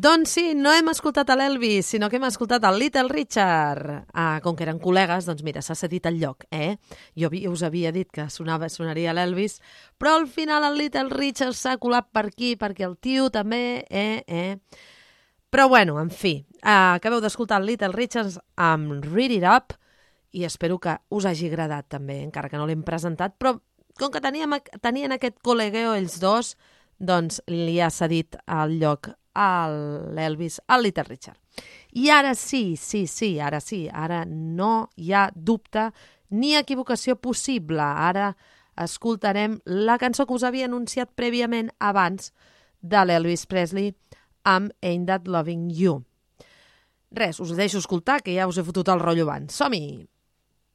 Doncs sí, no hem escoltat a l'Elvis, sinó que hem escoltat el Little Richard. Com que eren col·legues, doncs mira, s'ha cedit el lloc, Jo us havia dit que sonaria l'Elvis, però al final el Little Richard s'ha colat per aquí, perquè el tio també, Però bueno, en fi, acabeu d'escoltar el Little Richard amb Read It Up i espero que us hagi agradat també, encara que no l'hem presentat, però com que tenien aquest col·legueo ells dos, doncs li ha cedit el lloc a l'Elvis, al Little Richard. I ara sí, ara no hi ha dubte ni equivocació possible. Ara escoltarem la cançó que us havia anunciat prèviament abans de l'Elvis Presley amb Ain't That Loving You. Res, us deixo escoltar, que ja us he fotut el rotllo abans. Som-hi!